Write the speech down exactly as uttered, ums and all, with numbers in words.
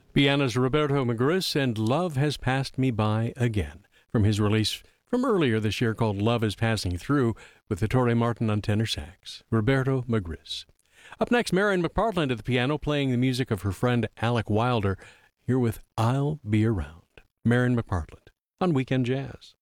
Piano's Roberto Magris and Love Has Passed Me By Again, from his release from earlier this year called Love Is Passing Through, with the Torre Martin on tenor sax. Roberto Magris. Up next, Marion McPartland at the piano, playing the music of her friend Alec Wilder, here with I'll Be Around. Marion McPartland on Weekend Jazz.